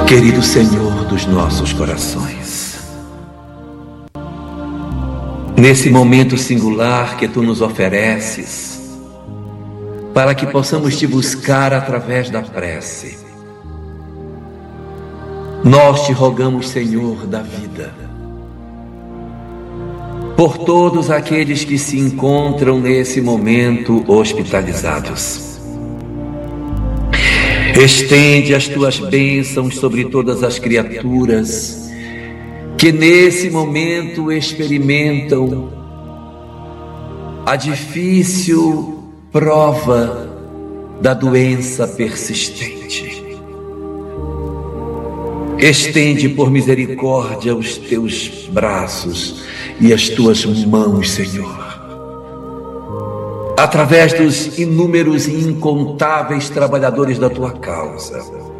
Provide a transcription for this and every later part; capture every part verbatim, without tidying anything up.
Querido Senhor dos nossos corações, nesse momento singular que Tu nos ofereces, para que possamos Te buscar através da prece, nós Te rogamos, Senhor da vida, por todos aqueles que se encontram nesse momento hospitalizados. Estende as Tuas bênçãos sobre todas as criaturas que nesse momento experimentam a difícil prova da doença persistente. Estende por misericórdia os Teus braços e as Tuas mãos, Senhor, através dos inúmeros e incontáveis trabalhadores da Tua causa,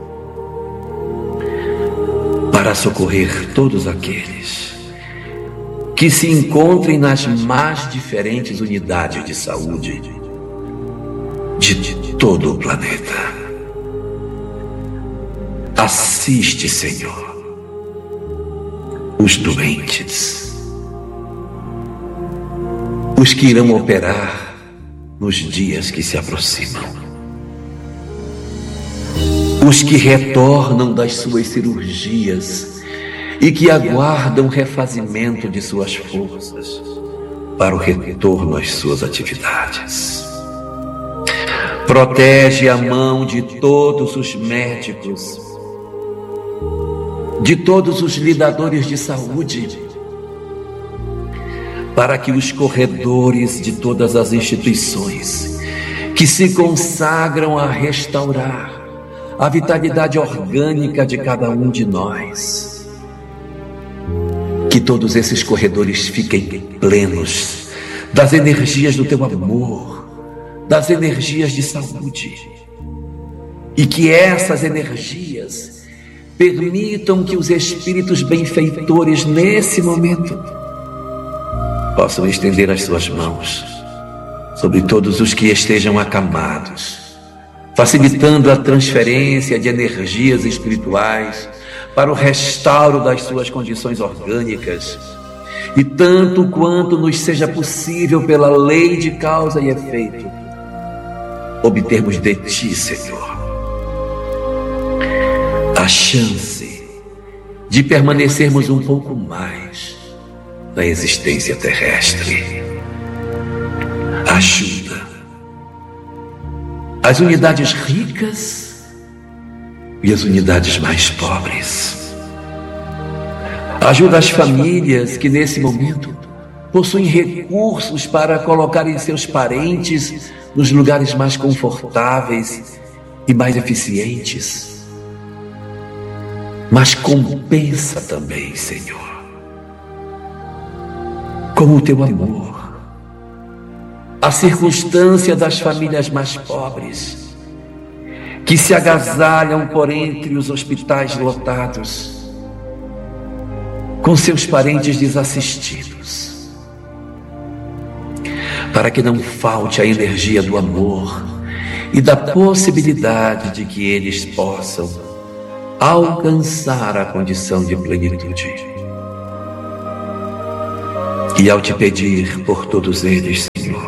para socorrer todos aqueles que se encontrem nas mais diferentes unidades de saúde de todo o planeta. Assiste, Senhor, os doentes, os que irão operar nos dias que se aproximam, os que retornam das suas cirurgias e que aguardam refazimento de suas forças para o retorno às suas atividades. Protege a mão de todos os médicos, de todos os lidadores de saúde, para que os corredores de todas as instituições que se consagram a restaurar a vitalidade orgânica de cada um de nós, que todos esses corredores fiquem plenos das energias do Teu amor, das energias de saúde, e que essas energias permitam que os espíritos benfeitores nesse momento possam estender as suas mãos sobre todos os que estejam acamados, facilitando a transferência de energias espirituais para o restauro das suas condições orgânicas, e tanto quanto nos seja possível pela lei de causa e efeito, obtermos de Ti, Senhor, a chance de permanecermos um pouco mais na existência terrestre. Ajuda as unidades ricas e as unidades mais pobres. Ajuda as famílias que nesse momento possuem recursos para colocarem seus parentes nos lugares mais confortáveis e mais eficientes. Mas compensa também, Senhor, com o Teu amor, a circunstância das famílias mais pobres, que se agasalham por entre os hospitais lotados, com seus parentes desassistidos, para que não falte a energia do amor e da possibilidade de que eles possam alcançar a condição de plenitude. E ao Te pedir por todos eles, Senhor,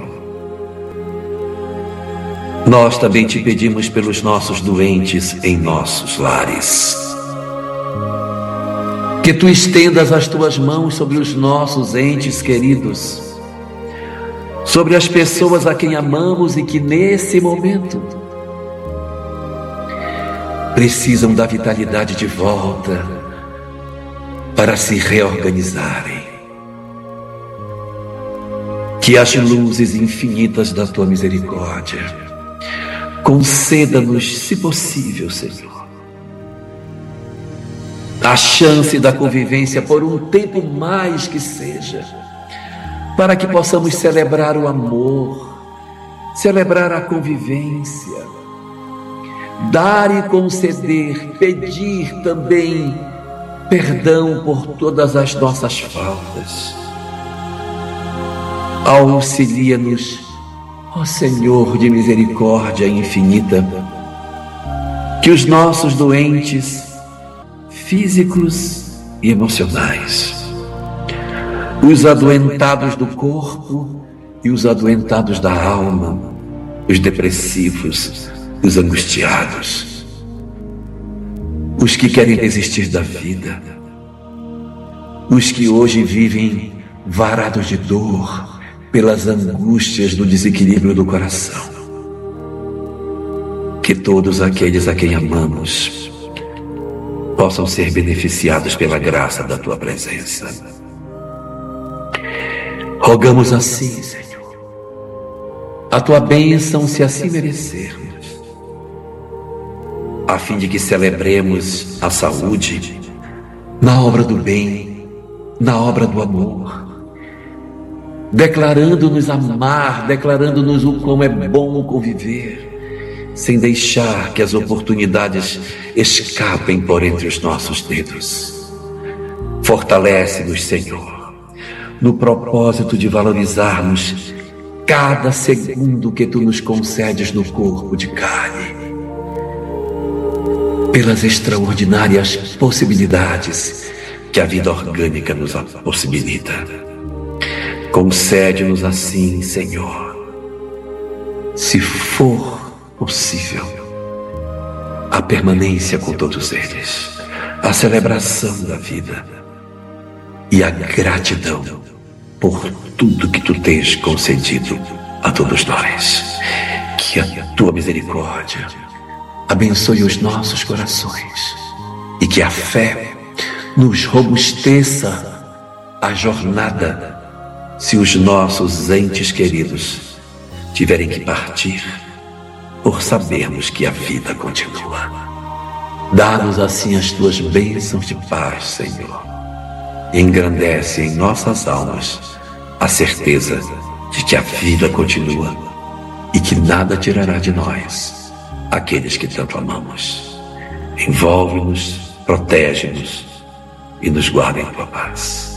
nós também Te pedimos pelos nossos doentes em nossos lares. Que Tu estendas as Tuas mãos sobre os nossos entes queridos, sobre as pessoas a quem amamos e que nesse momento precisam da vitalidade de volta para se reorganizarem. Que as luzes infinitas da Tua misericórdia conceda-nos, se possível, Senhor, a chance da convivência por um tempo mais que seja, para que possamos celebrar o amor, celebrar a convivência, dar e conceder, pedir também perdão por todas as nossas faltas. Auxilia-nos, ó Senhor de misericórdia infinita, que os nossos doentes físicos e emocionais, os adoentados do corpo e os adoentados da alma, os depressivos, os angustiados, os que querem desistir da vida, os que hoje vivem varados de dor pelas angústias do desequilíbrio do coração. Que todos aqueles a quem amamos possam ser beneficiados pela graça da Tua presença. Rogamos assim, Senhor, a Tua bênção, se assim merecermos, a fim de que celebremos a saúde na obra do bem, na obra do amor, declarando-nos amar, declarando-nos o quão é bom conviver, sem deixar que as oportunidades escapem por entre os nossos dedos. Fortalece-nos, Senhor, no propósito de valorizarmos cada segundo que Tu nos concedes no corpo de carne, pelas extraordinárias possibilidades que a vida orgânica nos possibilita. Concede-nos assim, Senhor, se for possível, a permanência com todos eles, a celebração da vida e a gratidão por tudo que Tu tens concedido a todos nós. Que a Tua misericórdia abençoe os nossos corações e que a fé nos robusteça a jornada se os nossos entes queridos tiverem que partir, por sabermos que a vida continua. Dá-nos assim as Tuas bênçãos de paz, Senhor. Engrandece em nossas almas a certeza de que a vida continua e que nada tirará de nós aqueles que tanto amamos. Envolve-nos, protege-nos e nos guarda em Tua paz.